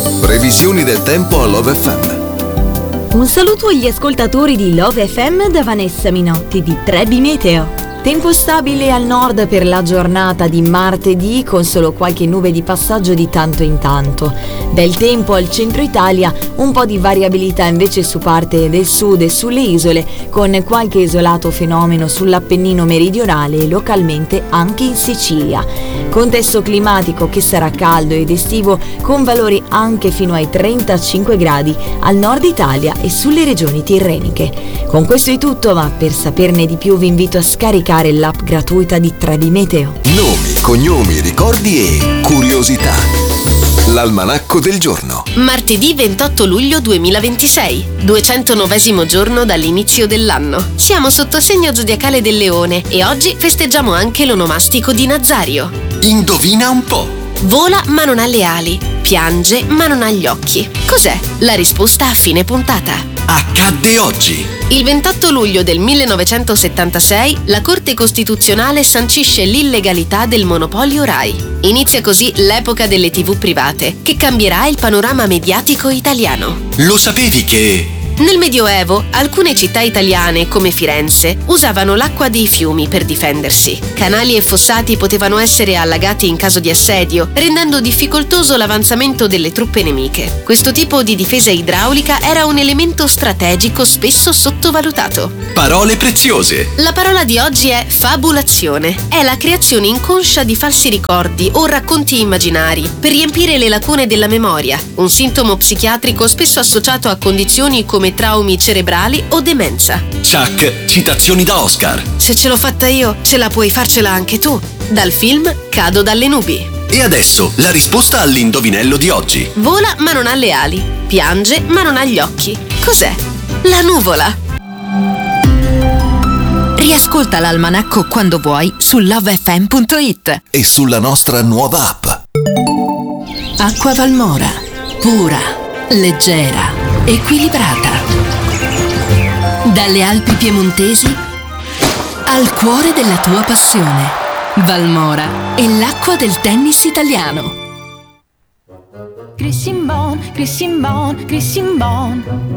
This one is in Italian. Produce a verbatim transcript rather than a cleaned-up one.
Previsioni del tempo a Love F M. Un saluto agli ascoltatori di Love F M da Vanessa Minotti di Trebi Meteo. Tempo stabile al nord per la giornata di martedì, con solo qualche nube di passaggio di tanto in tanto. Bel tempo al centro Italia, un po' di variabilità invece su parte del sud e sulle isole, con qualche isolato fenomeno sull'Appennino meridionale e localmente anche in Sicilia. Contesto climatico che sarà caldo ed estivo, con valori anche fino ai trentacinque gradi al nord Italia e sulle regioni tirreniche. Con questo è tutto, ma per saperne di più vi invito a scaricare l'app gratuita di Trebi Meteo. Nomi, cognomi, ricordi e curiosità. L'almanacco del giorno. Martedì ventotto luglio duemilaventisei, duecentonovesimo giorno dall'inizio dell'anno. Siamo sotto segno zodiacale del Leone e oggi festeggiamo anche l'onomastico di Nazario. Indovina un po'. Vola ma non ha le ali, piange ma non ha gli occhi. Cos'è? La risposta a fine puntata. Accadde oggi. Il ventotto luglio del millenovecentosettantasei la Corte Costituzionale sancisce l'illegalità del monopolio Rai. Inizia così l'epoca delle tivù private, che cambierà il panorama mediatico italiano. Lo sapevi che... Nel Medioevo, alcune città italiane, come Firenze, usavano l'acqua dei fiumi per difendersi. Canali e fossati potevano essere allagati in caso di assedio, rendendo difficoltoso l'avanzamento delle truppe nemiche. Questo tipo di difesa idraulica era un elemento strategico spesso sottovalutato. Parole preziose. La parola di oggi è fabulazione. È la creazione inconscia di falsi ricordi o racconti immaginari per riempire le lacune della memoria, un sintomo psichiatrico spesso associato a condizioni come traumi cerebrali o demenza. Chuck, citazioni da Oscar. Se ce l'ho fatta io, ce la puoi farcela anche tu. Dal film Cado dalle nubi. E adesso la risposta all'indovinello di oggi. Vola ma non ha le ali, piange ma non ha gli occhi. Cos'è? La nuvola. Riascolta l'almanacco quando vuoi su love f m punto it e sulla nostra nuova app. Acqua Valmora, pura, leggera, equilibrata. Dalle Alpi piemontesi al cuore della tua passione. Valmora è l'acqua del tennis italiano. Christian Bon, Christian Bon, Christian Bon.